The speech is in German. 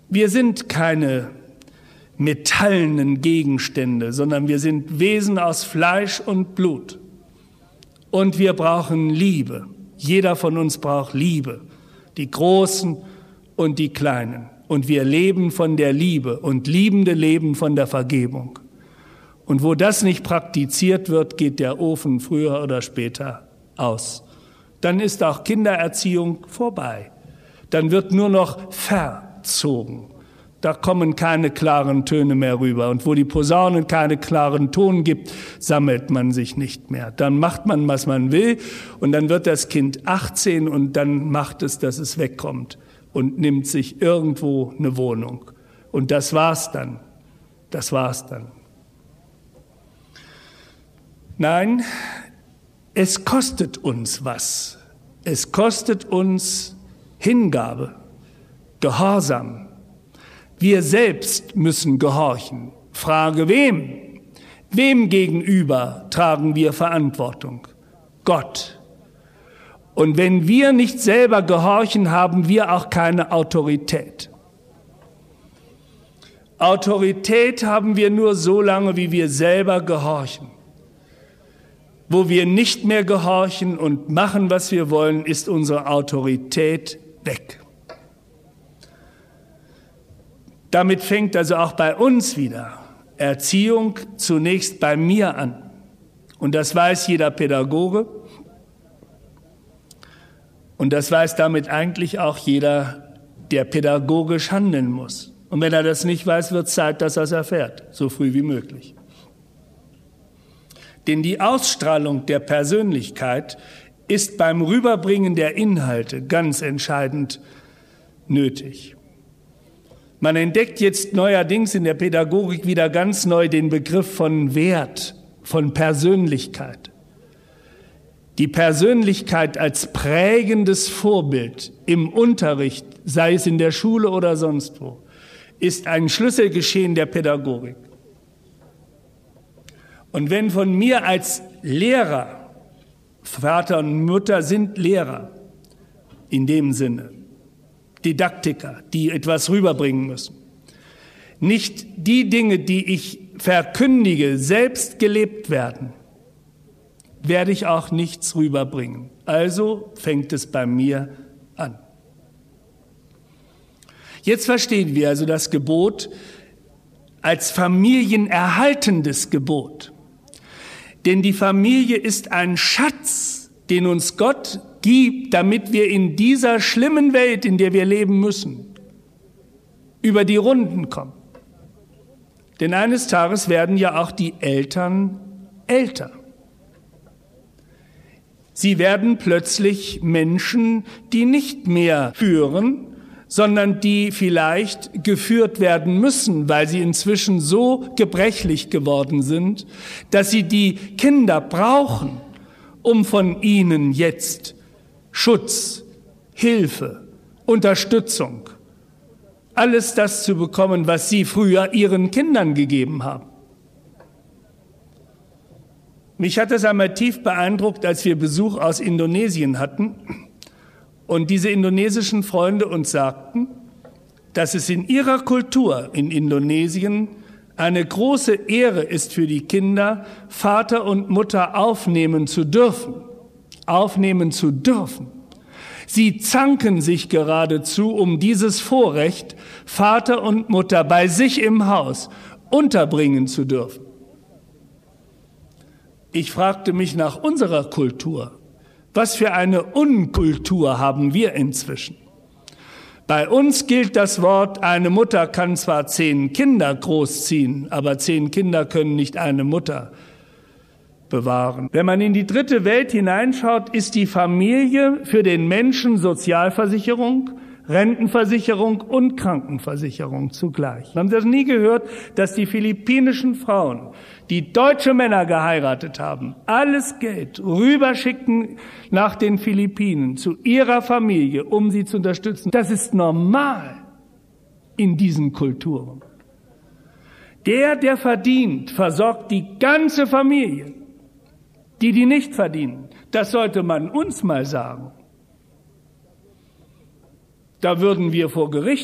Wir sind keine metallenen Gegenstände, sondern wir sind Wesen aus Fleisch und Blut. Und wir brauchen Liebe. Jeder von uns braucht Liebe, die Großen und die Kleinen. Und wir leben von der Liebe und Liebende leben von der Vergebung. Und wo das nicht praktiziert wird, geht der Ofen früher oder später aus. Dann ist auch Kindererziehung vorbei. Dann wird nur noch verzogen. Da kommen keine klaren Töne mehr rüber. Und wo die Posaunen keine klaren Ton gibt, sammelt man sich nicht mehr. Dann macht man, was man will, und dann wird das Kind 18 und dann macht es, dass es wegkommt und nimmt sich irgendwo eine Wohnung. Und das war's dann. Das war's dann. Nein, es kostet uns was. Es kostet uns Hingabe, Gehorsam. Wir selbst müssen gehorchen. Frage wem? Wem gegenüber tragen wir Verantwortung? Gott. Und wenn wir nicht selber gehorchen, haben wir auch keine Autorität. Autorität haben wir nur so lange, wie wir selber gehorchen. Wo wir nicht mehr gehorchen und machen, was wir wollen, ist unsere Autorität weg. Damit fängt also auch bei uns wieder Erziehung zunächst bei mir an. Und das weiß jeder Pädagoge. Und das weiß damit eigentlich auch jeder, der pädagogisch handeln muss. Und wenn er das nicht weiß, wird es Zeit, dass er es erfährt, so früh wie möglich. Denn die Ausstrahlung der Persönlichkeit ist beim Rüberbringen der Inhalte ganz entscheidend nötig. Man entdeckt jetzt neuerdings in der Pädagogik wieder ganz neu den Begriff von Wert, von Persönlichkeit. Die Persönlichkeit als prägendes Vorbild im Unterricht, sei es in der Schule oder sonst wo, ist ein Schlüsselgeschehen der Pädagogik. Und wenn von mir als Lehrer, Vater und Mutter sind Lehrer in dem Sinne, Didaktiker, die etwas rüberbringen müssen, nicht die Dinge, die ich verkündige, selbst gelebt werden, werde ich auch nichts rüberbringen. Also fängt es bei mir an. Jetzt verstehen wir also das Gebot als familienerhaltendes Gebot. Denn die Familie ist ein Schatz, den uns Gott gibt, damit wir in dieser schlimmen Welt, in der wir leben müssen, über die Runden kommen. Denn eines Tages werden ja auch die Eltern älter. Sie werden plötzlich Menschen, die nicht mehr führen, sondern die vielleicht geführt werden müssen, weil sie inzwischen so gebrechlich geworden sind, dass sie die Kinder brauchen, um von ihnen jetzt Schutz, Hilfe, Unterstützung, alles das zu bekommen, was sie früher ihren Kindern gegeben haben. Mich hat es einmal tief beeindruckt, als wir Besuch aus Indonesien hatten und diese indonesischen Freunde uns sagten, dass es in ihrer Kultur in Indonesien eine große Ehre ist für die Kinder, Vater und Mutter aufnehmen zu dürfen. Aufnehmen zu dürfen. Sie zanken sich geradezu um dieses Vorrecht, Vater und Mutter bei sich im Haus unterbringen zu dürfen. Ich fragte mich nach unserer Kultur, was für eine Unkultur haben wir inzwischen? Bei uns gilt das Wort, eine Mutter kann zwar 10 Kinder großziehen, aber 10 Kinder können nicht eine Mutter bewahren. Wenn man in die dritte Welt hineinschaut, ist die Familie für den Menschen Sozialversicherung, Rentenversicherung und Krankenversicherung zugleich. Haben Sie das nie gehört, dass die philippinischen Frauen, die deutsche Männer geheiratet haben, alles Geld rüberschicken nach den Philippinen zu ihrer Familie, um sie zu unterstützen? Das ist normal in diesen Kulturen. Der verdient, versorgt die ganze Familie. Die nicht verdienen, das sollte man uns mal sagen. Da würden wir vor Gericht